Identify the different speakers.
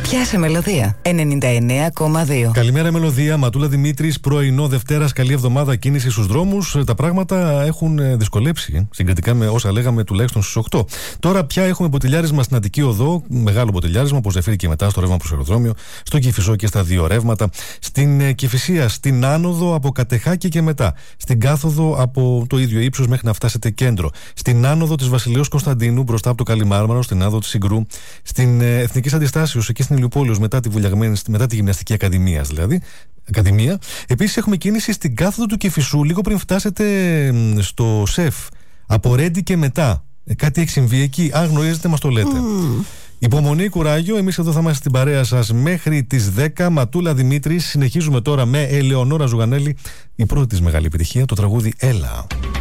Speaker 1: Πιάσε Μελωδία 99,2.
Speaker 2: Καλημέρα Μελωδία, Ματούλα Δημήτρης, πρωινό Δευτέρας, καλή εβδομάδα, κίνηση στους δρόμους. Τα πράγματα έχουν δυσκολέψει συγκριτικά με όσα λέγαμε τουλάχιστον στις 8. Τώρα πια έχουμε μποτιλιάρισμα στην Αττική Οδό, μεγάλο μποτιλιάρισμα, όπως Ζεφύρι και μετά στο ρεύμα προς αεροδρόμιο, στο Κηφισό και στα δύο ρεύματα, στην Κηφισία, στην άνοδο από Κατεχάκη και μετά, στην κάθοδο από το ίδιο ύψος μέχρι να φτάσετε κέντρο, στην άνοδο της Βασιλείας Κωνσταντίνου μπροστά από το Καλιμάρμαρο, στην άνοδο της Συγκρού, στην Εθνικής Αντιστάσεως εκεί στην Ηλιουπόλεως μετά τη Γυμναστική Ακαδημία. Επίσης έχουμε κίνηση στην κάθοδο του Κηφισού λίγο πριν φτάσετε στο ΣΕΦ. Από Ρέντι και μετά. Κάτι έχει συμβεί εκεί. Αν γνωρίζετε, μας το λέτε. Υπομονή, κουράγιο. Εμείς εδώ θα είμαστε στην παρέα σας μέχρι τις 10. Ματούλα Δημήτρης. Συνεχίζουμε τώρα με Ελεονόρα Ζουγανέλη. Η πρώτη της μεγάλη επιτυχία, το τραγούδι Έλα.